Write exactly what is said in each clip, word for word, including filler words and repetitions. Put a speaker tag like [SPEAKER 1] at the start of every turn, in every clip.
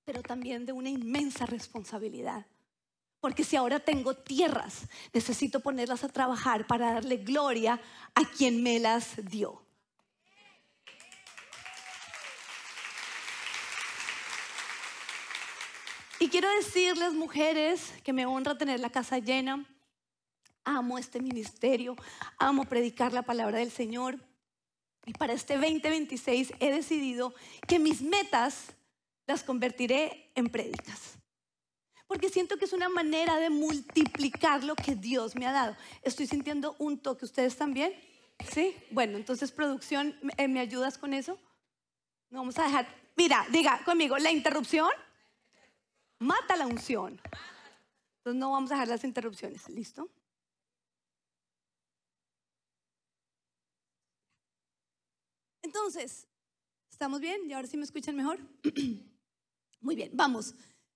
[SPEAKER 1] pero también de una inmensa responsabilidad. Porque si ahora tengo tierras, necesito ponerlas a trabajar para darle gloria a quien me las dio. Y quiero decirles, mujeres, que me honra tener la casa llena. Amo este ministerio, amo predicar la palabra del Señor. Y para este veinte veintiséis he decidido que mis metas las convertiré en prédicas. Porque siento que es una manera de multiplicar lo que Dios me ha dado. Estoy sintiendo un toque. ¿Ustedes también? ¿Sí? Bueno, entonces producción, ¿me, me ayudas con eso? No vamos a dejar. Mira, diga conmigo, la interrupción mata la unción. Entonces no vamos a dejar las interrupciones. ¿Listo? Entonces, ¿estamos bien? ¿Y ahora sí me escuchan mejor? Muy bien, vamos.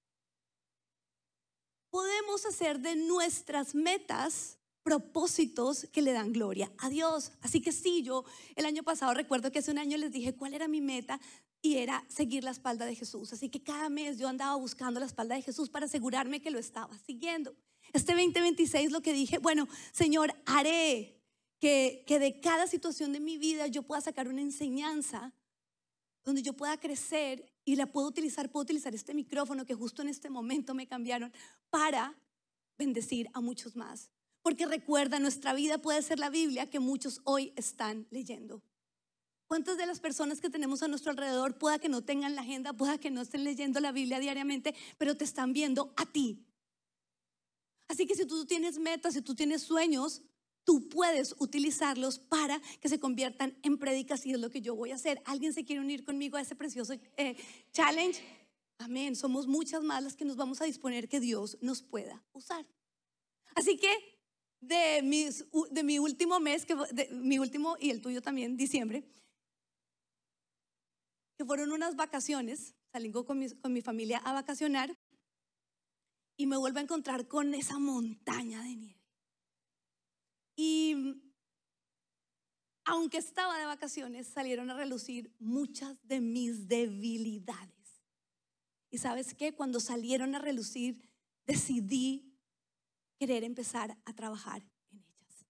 [SPEAKER 1] Podemos hacer de nuestras metas propósitos que le dan gloria a Dios. Así que sí, yo el año pasado recuerdo que hace un año les dije cuál era mi meta y era seguir la espalda de Jesús. Así que cada mes yo andaba buscando la espalda de Jesús para asegurarme que lo estaba siguiendo. Este veinte veintiséis lo que dije, bueno, Señor, haré que, que de cada situación de mi vida yo pueda sacar una enseñanza donde yo pueda crecer y la puedo utilizar, puedo utilizar este micrófono que justo en este momento me cambiaron para bendecir a muchos más. Porque recuerda, nuestra vida puede ser la Biblia que muchos hoy están leyendo. ¿Cuántas de las personas que tenemos a nuestro alrededor pueda que no tengan la agenda, pueda que no estén leyendo la Biblia diariamente, pero te están viendo a ti? Así que si tú tienes metas, si tú tienes sueños, tú puedes utilizarlos para que se conviertan en prédicas y es lo que yo voy a hacer. ¿Alguien se quiere unir conmigo a ese precioso eh, challenge? Amén. Somos muchas más las que nos vamos a disponer que Dios nos pueda usar. Así que de, mis, de mi último mes, que de, mi último y el tuyo también, diciembre, que fueron unas vacaciones, salí con mi, con mi familia a vacacionar y me vuelvo a encontrar con esa montaña de nieve. Y aunque estaba de vacaciones, salieron a relucir muchas de mis debilidades. Y ¿sabes qué? Cuando salieron a relucir, decidí querer empezar a trabajar en ellas.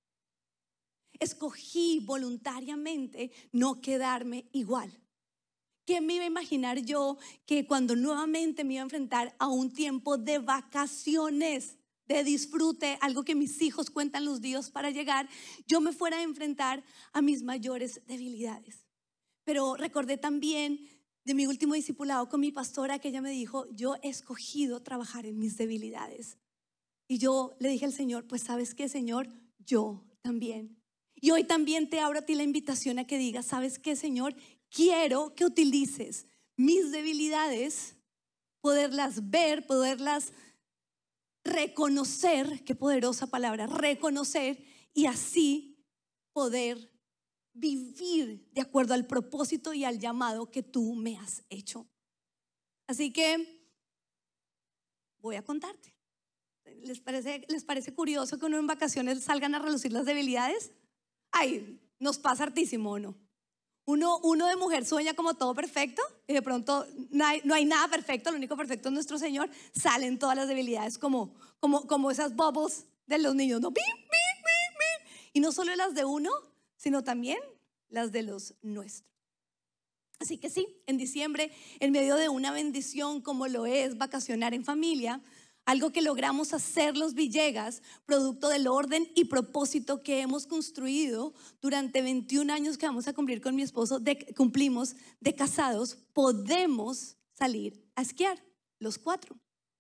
[SPEAKER 1] Escogí voluntariamente no quedarme igual. ¿Qué me iba a imaginar yo que cuando nuevamente me iba a enfrentar a un tiempo de vacaciones, de disfrute, algo que mis hijos cuentan los días para llegar, yo me fuera a enfrentar a mis mayores debilidades? Pero recordé también de mi último discipulado con mi pastora que ella me dijo, yo he escogido trabajar en mis debilidades. Y yo le dije al Señor, pues ¿sabes qué, Señor? Yo también. Y hoy también te abro a ti la invitación a que digas, ¿sabes qué, Señor? Quiero que utilices mis debilidades, poderlas ver, poderlas reconocer, qué poderosa palabra, reconocer, y así poder vivir de acuerdo al propósito y al llamado que tú me has hecho. Así que voy a contarte. ¿Les parece, les parece curioso que uno en vacaciones salgan a relucir las debilidades? Ay, nos pasa hartísimo, ¿o no? Uno, uno de mujer sueña como todo perfecto y de pronto no hay, no hay nada perfecto, lo único perfecto es nuestro Señor. Salen todas las debilidades como, como, como esas bubbles de los niños, ¿no? ¡Bim, bim, bim, bim! Y no solo las de uno, sino también las de los nuestros. Así que sí, en diciembre, en medio de una bendición como lo es vacacionar en familia, algo que logramos hacer los Villegas, producto del orden y propósito que hemos construido durante veintiún años que vamos a cumplir con mi esposo, de, cumplimos de casados, podemos salir a esquiar los cuatro.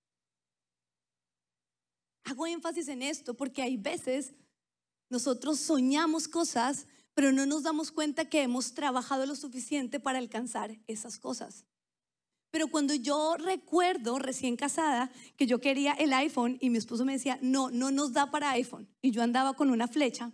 [SPEAKER 1] Hago énfasis en esto porque hay veces nosotros soñamos cosas, pero no nos damos cuenta que hemos trabajado lo suficiente para alcanzar esas cosas. Pero cuando yo recuerdo recién casada que yo quería el iPhone y mi esposo me decía, no, no nos da para iPhone, y yo andaba con una flecha,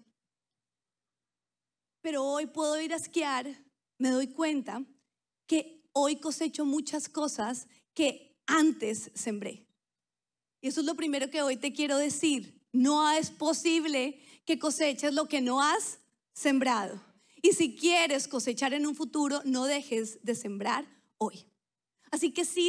[SPEAKER 1] pero hoy puedo ir a esquiar, me doy cuenta que hoy cosecho muchas cosas que antes sembré. Y eso es lo primero que hoy te quiero decir. No es posible que coseches lo que no has sembrado. Y si quieres cosechar en un futuro, no dejes de sembrar hoy. Así que sí,